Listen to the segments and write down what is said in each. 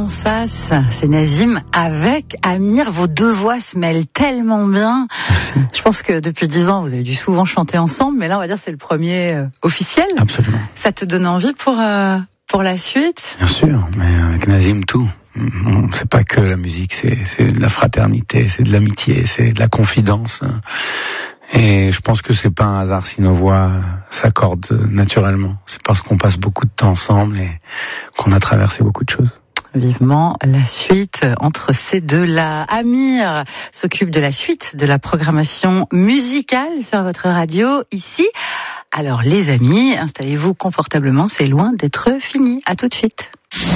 en face, c'est Nazim avec Amir. Vos deux voix se mêlent tellement bien. Merci. Je pense que depuis 10 ans, vous avez dû souvent chanter ensemble, mais là, on va dire c'est le premier officiel. Absolument. Ça te donne envie pour la suite? Bien sûr, mais avec Nazim, tout. C'est pas que la musique, c'est de la fraternité, c'est de l'amitié, c'est de la confidence. Et je pense que c'est pas un hasard si nos voix s'accordent naturellement. C'est parce qu'on passe beaucoup de temps ensemble et qu'on a traversé beaucoup de choses. Vivement la suite entre ces deux-là. Amir s'occupe de la suite de la programmation musicale sur votre radio ici. Alors les amis, installez-vous confortablement, c'est loin d'être fini. À tout de suite.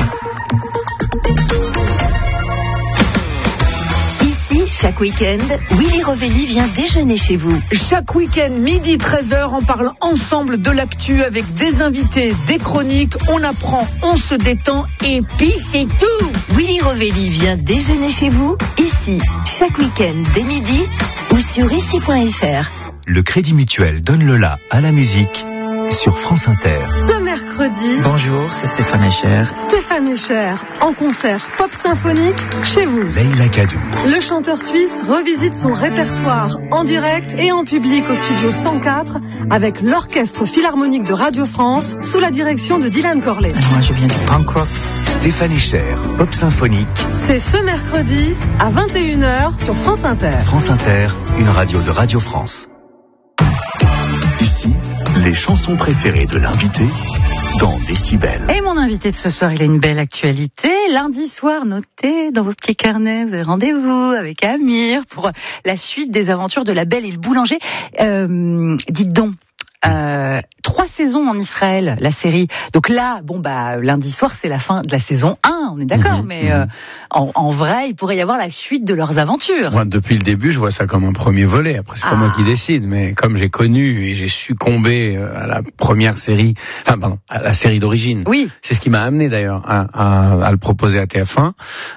Chaque week-end, Willy Rovelli vient déjeuner chez vous. Chaque week-end, midi 13h, on parle ensemble de l'actu avec des invités, des chroniques, on apprend, on se détend et puis c'est tout. Willy Rovelli vient déjeuner chez vous, ici, chaque week-end dès midi ou sur ici.fr. Le Crédit Mutuel donne le la à la musique sur France Inter. Ce mercredi, bonjour, c'est Stéphane Echer. Stéphane Echer, en concert pop symphonique chez vous. Leïla Kadou. Le chanteur suisse revisite son répertoire en direct et en public au studio 104 avec l'Orchestre Philharmonique de Radio France sous la direction de Dylan Corley. Moi, je viens du punk rock. Stéphane Echer, pop symphonique. C'est ce mercredi à 21h sur France Inter. France Inter, une radio de Radio France. Ici, les chansons préférées de l'invité dans Décibel. Et mon invité de ce soir, il a une belle actualité. Lundi soir, notez dans vos petits carnets, vous avez rendez-vous avec Amir pour la suite des aventures de La Belle et le Boulanger. Dites donc, 3 saisons en Israël, la série. Donc là, lundi soir, c'est la fin de la saison 1, on est d'accord, mais en vrai, il pourrait y avoir la suite de leurs aventures. Moi, depuis le début, je vois ça comme un premier volet. Après, c'est pas moi qui décide, mais comme j'ai connu et j'ai succombé à la première série, à la série d'origine. Oui. C'est ce qui m'a amené d'ailleurs à le proposer à TF1.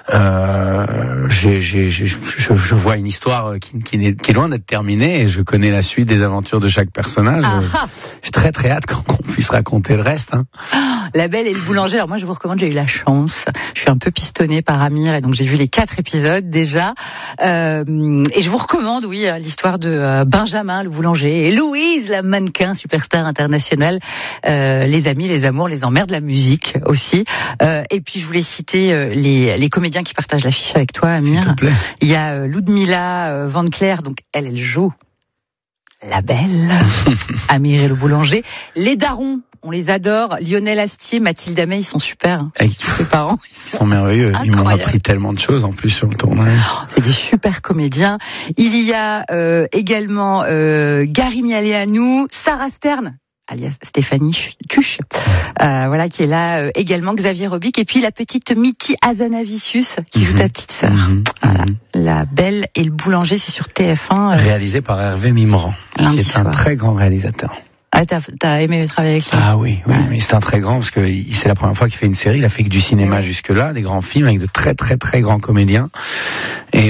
Je vois une histoire qui est loin d'être terminée et je connais la suite des aventures de chaque personnage. J'ai très très hâte qu'on puisse raconter le reste. La Belle et le Boulanger. Alors moi, je vous recommande, j'ai eu la chance. Je suis un peu pistonnée par Amir et donc j'ai vu les 4 épisodes déjà. Et je vous recommande, oui, l'histoire de Benjamin le boulanger et Louise la mannequin superstar internationale. Les amis, les amours, les emmerdes, la musique aussi. Et puis je voulais citer les comédiens qui partagent l'affiche avec toi, Amir. S'il te plaît. Il y a Ludmilla Van Cleer, donc elle joue La Belle. Amir et le Boulanger. Les darons, on les adore. Lionel Astier, Mathilde Amey, ils sont super. Les parents, ils sont merveilleux. Incroyable. Ils m'ont appris tellement de choses en plus sur le tournage. C'est des super comédiens. Il y a également Gary Mialeanu, Sarah Stern, alias Stéphanie Tuche, voilà, qui est là également, Xavier Robic, et puis la petite Mitty Hazanavicius, qui joue ta petite sœur. Voilà. La Belle et le Boulanger, c'est sur TF1. Réalisé par Hervé Mimran, qui est un très grand réalisateur. Ah, t'as aimé travailler avec lui? Ah oui, mais c'est un très grand, parce que c'est la première fois qu'il fait une série, il a fait que du cinéma jusque-là, des grands films avec de très très très grands comédiens. Et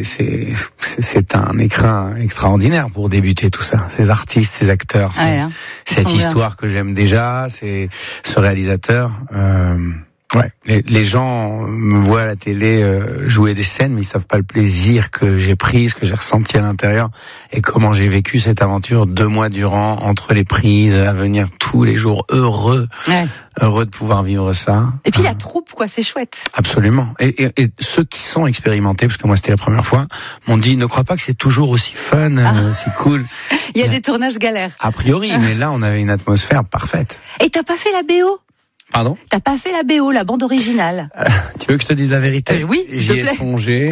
c'est un écrin extraordinaire pour débuter tout ça. Ces artistes, ces acteurs, cette histoire que j'aime déjà, c'est ce réalisateur. Ouais, les gens me voient à la télé jouer des scènes, mais ils savent pas le plaisir que j'ai pris, ce que j'ai ressenti à l'intérieur, et comment j'ai vécu cette aventure 2 mois durant, entre les prises, à venir tous les jours, heureux de pouvoir vivre ça. Et puis la troupe, quoi, c'est chouette. Absolument. Et ceux qui sont expérimentés, parce que moi c'était la première fois, m'ont dit, ne crois pas que c'est toujours aussi fun, aussi cool. Il y a des tournages galères. A priori, mais là on avait une atmosphère parfaite. Et t'as pas fait la BO? Pardon? T'as pas fait la BO, la bande originale? Tu veux que je te dise la vérité? Oui, j'y ai songé,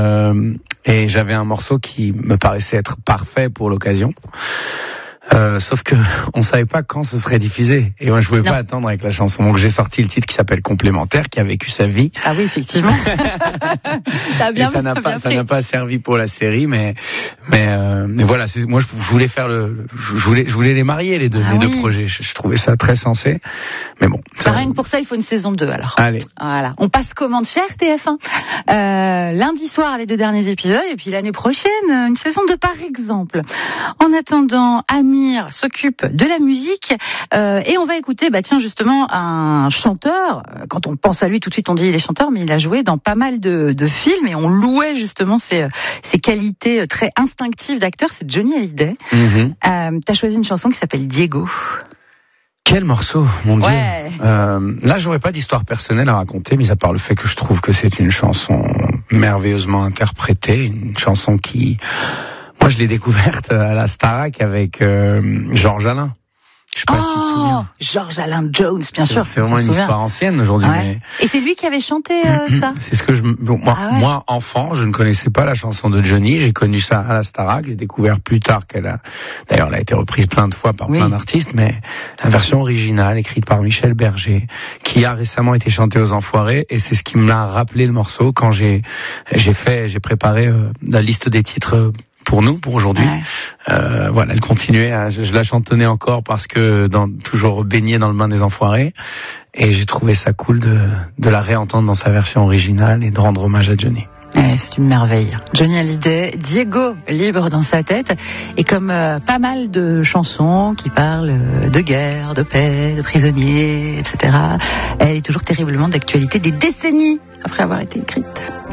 et j'avais un morceau qui me paraissait être parfait pour l'occasion. Sauf que on savait pas quand ce serait diffusé, et moi je pouvais pas attendre avec la chanson, donc j'ai sorti le titre qui s'appelle Complémentaire, qui a vécu sa vie. Ah oui, effectivement. Ça n'a pas servi pour la série, mais voilà, moi je voulais faire je voulais les marier les deux projets. Je trouvais ça très sensé, mais bon. Rien que pour ça, il faut une saison 2 alors. Allez. Voilà, on passe commande chère TF1. Lundi soir les 2 derniers épisodes, et puis l'année prochaine une saison 2 par exemple. En attendant, Amir Amir s'occupe de la musique et on va écouter justement un chanteur. Quand on pense à lui tout de suite on dit il est chanteur, mais il a joué dans pas mal de films et on louait justement ses qualités très instinctives d'acteur. C'est Johnny Hallyday. T'as choisi une chanson qui s'appelle Diego. Quel morceau, mon Dieu. Ouais. Là, j'aurais pas d'histoire personnelle à raconter, mis à part le fait que je trouve que c'est une chanson merveilleusement interprétée, une chanson qui... Moi, je l'ai découverte à la Starac avec Georges Alain. Je sais pas si tu te souviens. Georges Alain Jones, bien sûr. C'est vraiment une histoire ancienne aujourd'hui. Ouais. Mais... Et c'est lui qui avait chanté ça. C'est ce que moi, enfant, je ne connaissais pas la chanson de Johnny. J'ai connu ça à la Starac. J'ai découvert plus tard qu'elle d'ailleurs, elle a été reprise plein de fois par plein d'artistes, mais la version originale, écrite par Michel Berger, qui a récemment été chantée aux Enfoirés, et c'est ce qui me l'a rappelé le morceau quand j'ai préparé la liste des titres pour nous, pour aujourd'hui. Voilà, elle continuait, je la chantonnais encore parce que toujours baignée dans le bain des Enfoirés, et j'ai trouvé ça cool de la réentendre dans sa version originale et de rendre hommage à Johnny. C'est une merveille. Johnny Hallyday, Diego, libre dans sa tête, et comme pas mal de chansons qui parlent de guerre, de paix, de prisonniers, etc., elle est toujours terriblement d'actualité des décennies après avoir été écrite.